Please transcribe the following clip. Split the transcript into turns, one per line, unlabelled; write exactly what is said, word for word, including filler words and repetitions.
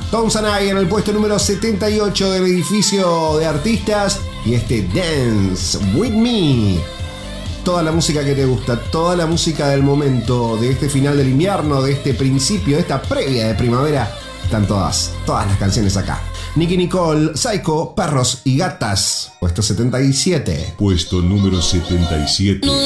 Tom Sanai en el puesto número setenta y ocho del edificio de artistas. Y este Dance With Me. Toda la música que te gusta, toda la música del momento, de este final del invierno, de este principio, de esta previa de primavera, están todas, todas las canciones acá. Nicki Nicole, Psycho, Perros y Gatas, puesto setenta y siete.
Puesto número setenta y siete.